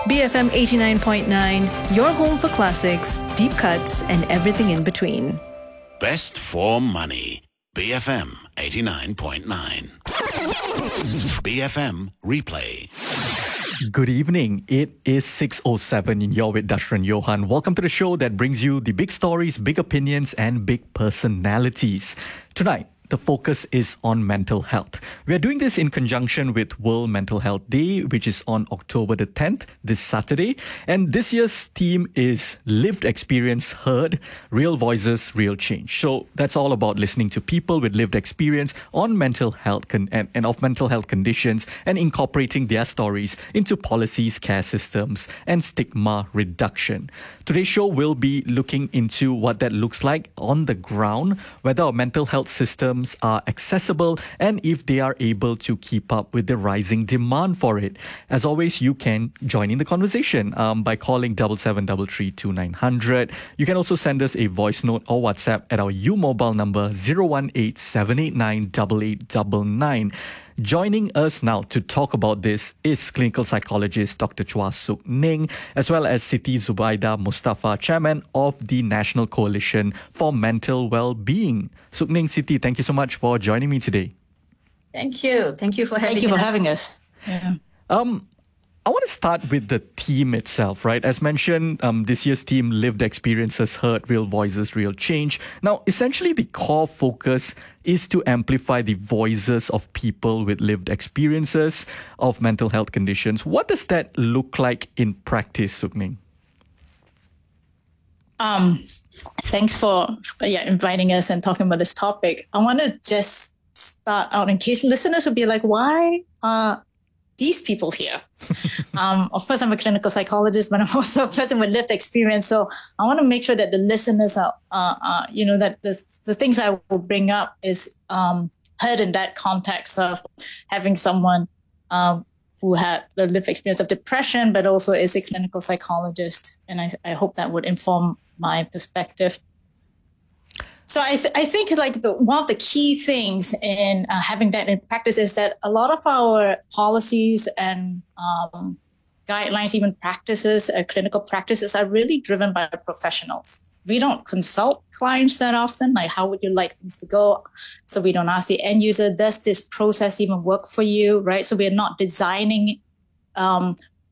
BFM 89.9, your home for classics, deep cuts, and everything in between. Best for money. BFM 89.9. BFM Replay. Good evening. It is 6:07 in your with Dashran Johan. Welcome to the show that brings you the big stories, big opinions, and big personalities. Tonight, the focus is on mental health. We are doing this in conjunction with World Mental Health Day, which is on October the 10th, this Saturday. And this year's theme is Lived Experience Heard, Real Voices, Real Change. So that's all about listening to people with lived experience on mental health and of mental health conditions and incorporating their stories into policies, care systems, and stigma reduction. Today's show will be looking into what that looks like on the ground, whether our mental health system are accessible and if they are able to keep up with the rising demand for it. As always, you can join in the conversation by calling 77332900. You can also send us a voice note or WhatsApp at our U-Mobile number 018-789-8899. Joining us now to talk about this is clinical psychologist Dr. Chua Sook Ning, as well as Siti Zubaida Mustafa, chairman of the National Coalition for Mental Wellbeing. Sook Ning, Siti, thank you so much for joining me today. Thank you. Thank you for having us. Yeah. I want to start with the theme itself, right? As mentioned, this year's theme, Lived Experiences Heard, Real Voices, Real Change. Now, essentially, the core focus is to amplify the voices of people with lived experiences of mental health conditions. What does that look like in practice, Sook Ning? Thanks for inviting us and talking about this topic. I want to just start out in case listeners would be like, why are these people here? Of course, I'm a clinical psychologist, but I'm also a person with lived experience. So I want to make sure that the listeners are that the things I will bring up is heard in that context of having someone who had the lived experience of depression, but also is a clinical psychologist. And I hope that would inform my perspective. So I think like one of the key things in having that in practice is that a lot of our policies and guidelines, even practices, clinical practices, are really driven by professionals. We don't consult clients that often, like how would you like things to go? So we don't ask the end user, does this process even work for you, right? So we're not designing our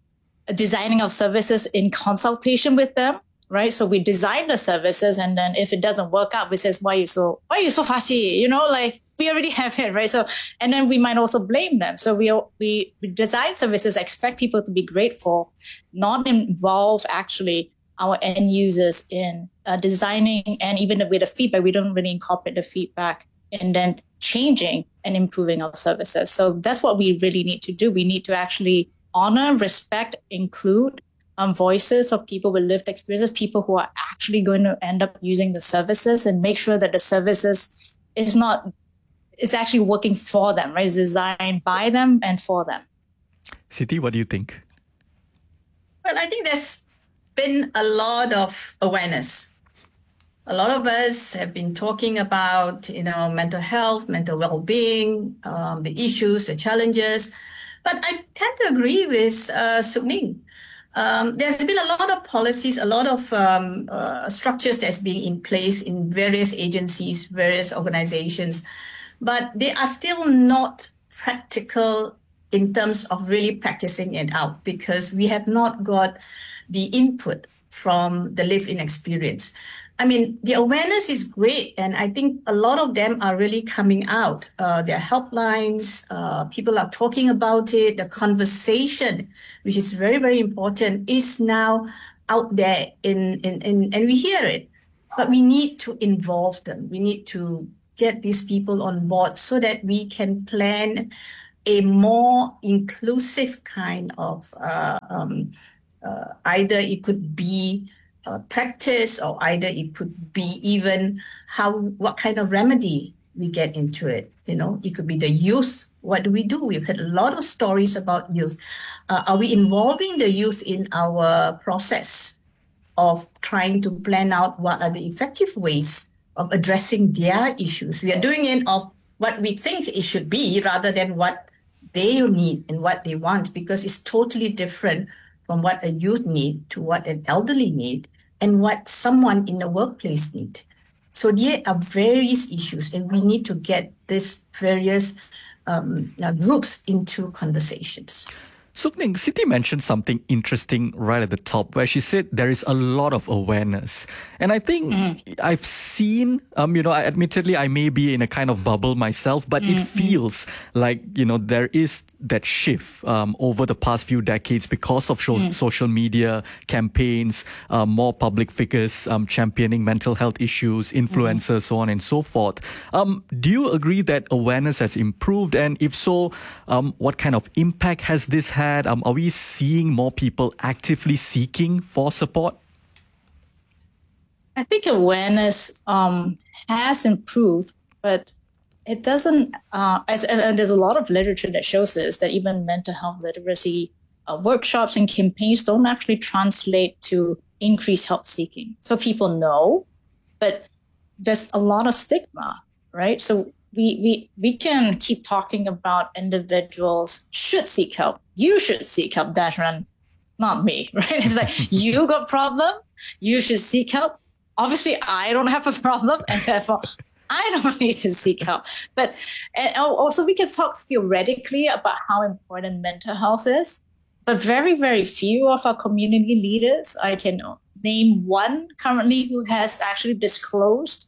services in consultation with them. Right. So we design the services, and then if it doesn't work out, we says, why are you so fussy? Like we already have it. Right. So, and then we might also blame them. So we design services, expect people to be grateful, not involve actually our end users in designing, and even with the feedback, we don't really incorporate the feedback and then changing and improving our services. So that's what we really need to do. We need to actually honor, respect, include voices of people with lived experiences, people who are actually going to end up using the services, and make sure that the services is actually working for them, right? It's designed by them and for them. Siti, what do you think? Well, I think there's been a lot of awareness. A lot of us have been talking about, mental health, mental well-being, the issues, the challenges. But I tend to agree with Sook Ning. There's been a lot of policies, a lot of structures that's being in place in various agencies, various organizations, but they are still not practical in terms of really practicing it out, because we have not got the input from the lived-in experience. I mean, the awareness is great, and I think a lot of them are really coming out. There are helplines, people are talking about it. The conversation, which is very, very important, is now out there, and we hear it. But we need to involve them. We need to get these people on board so that we can plan a more inclusive kind of either it could be practice, or either it could be even what kind of remedy we get into it. It could be the youth. What do we do? We've had a lot of stories about youth. Are we involving the youth in our process of trying to plan out what are the effective ways of addressing their issues? We are doing it of what we think it should be rather than what they need and what they want, because it's totally different from what a youth need to what an elderly need and what someone in the workplace need. So there are various issues, and we need to get these various groups into conversations. Sukning, Siti mentioned something interesting right at the top where she said there is a lot of awareness. And I think I've seen, admittedly, I may be in a kind of bubble myself, but it feels like, there is that shift over the past few decades because of social media campaigns, more public figures championing mental health issues, influencers, so on and so forth. Do you agree that awareness has improved? And if so, what kind of impact has this had? Are we seeing more people actively seeking for support? I think awareness has improved, but it doesn't, and there's a lot of literature that shows this, that even mental health literacy workshops and campaigns don't actually translate to increased help seeking. So people know, but there's a lot of stigma, right? So we can keep talking about individuals should seek help. You should seek help, Dashran, not me, right? It's like, you got problem, you should seek help. Obviously, I don't have a problem, and therefore, I don't need to seek help. But and also, we can talk theoretically about how important mental health is, but very, very few of our community leaders, I can name one currently who has actually disclosed,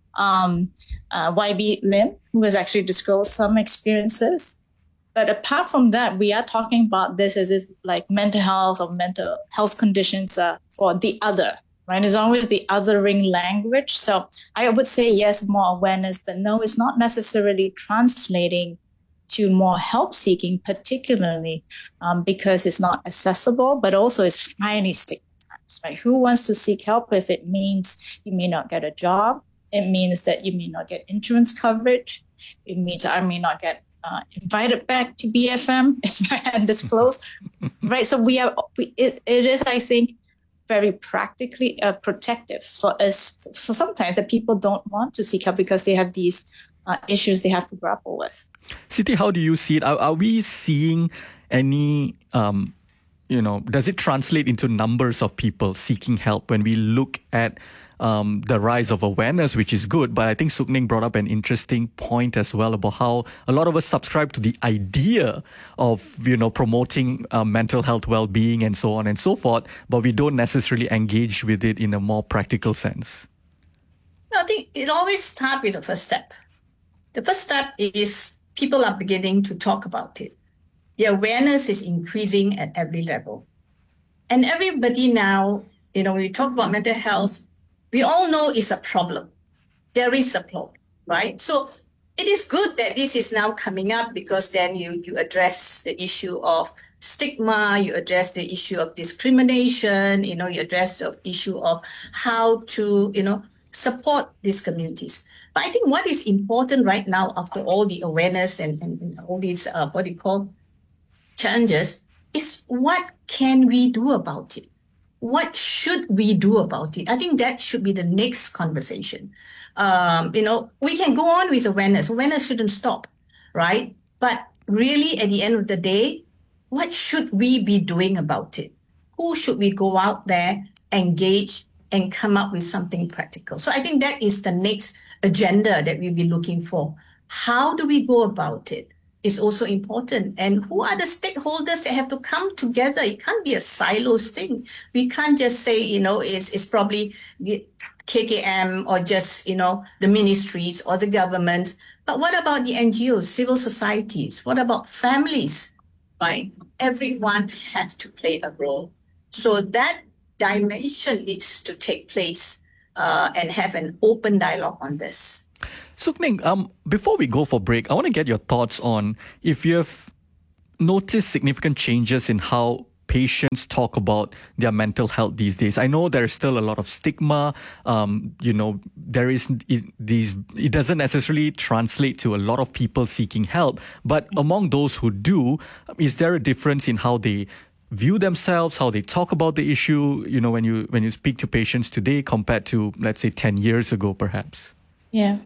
YB Lim, who has actually disclosed some experiences. But apart from that, we are talking about this as if like mental health or mental health conditions are for the other, right? It's always the othering language. So I would say, yes, more awareness, but no, it's not necessarily translating to more help seeking, particularly because it's not accessible, but also it's highly stigmatized, right? Who wants to seek help if it means you may not get a job? It means that you may not get insurance coverage. It means I may not get invited back to BFM if I hadn't disclosed, right? So it is, I think, very practically protective for us. So sometimes that people don't want to seek help because they have these issues they have to grapple with. Siti, how do you see it? Are we seeing any, does it translate into numbers of people seeking help when we look at the rise of awareness, which is good? But I think Sukning brought up an interesting point as well about how a lot of us subscribe to the idea of, promoting mental health well-being and so on and so forth, but we don't necessarily engage with it in a more practical sense. I think it always starts with the first step. The first step is people are beginning to talk about it. The awareness is increasing at every level. And everybody now, when we talk about mental health, we all know it's a problem. There is a problem, right? So it is good that this is now coming up because then you address the issue of stigma, you address the issue of discrimination, you address the issue of how to, support these communities. But I think what is important right now after all the awareness and all these, challenges is what can we do about it? What should we do about it? I think that should be the next conversation. We can go on with awareness. Awareness shouldn't stop, right? But really, at the end of the day, what should we be doing about it? Who should we go out there, engage, and come up with something practical? So I think that is the next agenda that we'll be looking for. How do we go about it? Is also important. And who are the stakeholders that have to come together? It can't be a silos thing. We can't just say, it's probably the KKM or just, the ministries or the government. But what about the NGOs, civil societies? What about families, right? Everyone has to play a role. So that dimension needs to take place and have an open dialogue on this. Sukning, before we go for break, I want to get your thoughts on if you have noticed significant changes in how patients talk about their mental health these days. I know there is still a lot of stigma. There is it doesn't necessarily translate to a lot of people seeking help. But among those who do, is there a difference in how they view themselves, how they talk about the issue? When you speak to patients today compared to, let's say, 10 years ago, perhaps. Yeah.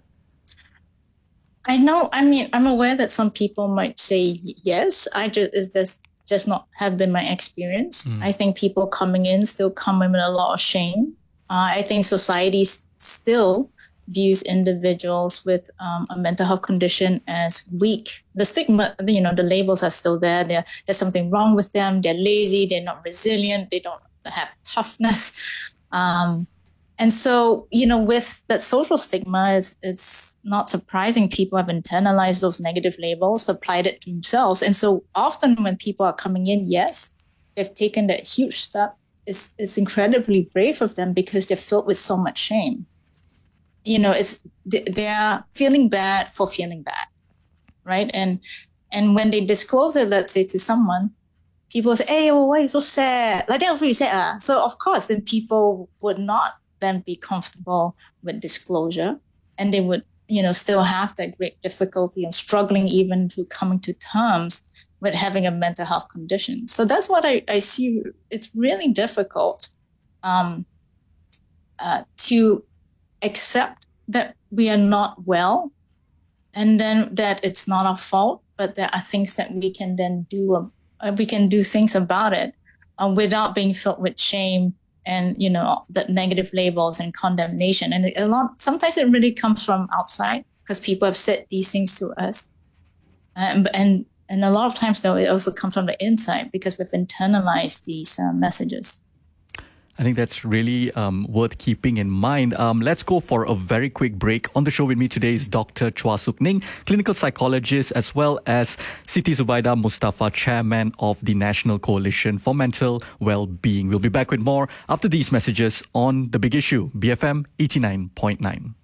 I know. I mean, I'm aware that some people might say yes. Is this just not have been my experience. I think people coming in still come in with a lot of shame. I think society still views individuals with a mental health condition as weak. The stigma, the labels are still there. There's something wrong with them. They're lazy. They're not resilient. They don't have toughness. And so, with that social stigma, it's not surprising people have internalized those negative labels, applied it to themselves. And so often when people are coming in, yes, they've taken that huge step. It's incredibly brave of them because they're filled with so much shame. They're feeling bad for feeling bad, right? And when they disclose it, let's say to someone, people say, "Hey, why are you so sad? Like that's what you said." So of course, then people would not then be comfortable with disclosure, and they would, still have that great difficulty and struggling even to coming to terms with having a mental health condition. So that's what I see. It's really difficult to accept that we are not well, and then that it's not our fault, but there are things that we can then do. We can do things about it without being filled with shame and the negative labels and condemnation. And sometimes it really comes from outside because people have said these things to us, and a lot of times though it also comes from the inside because we've internalized these messages. I think that's really worth keeping in mind. Let's go for a very quick break. On the show with me today is Dr. Chua Suk Ning, clinical psychologist, as well as Siti Zubaida Mustafa, chairman of the National Coalition for Mental Wellbeing. We'll be back with more after these messages on The Big Issue, BFM 89.9.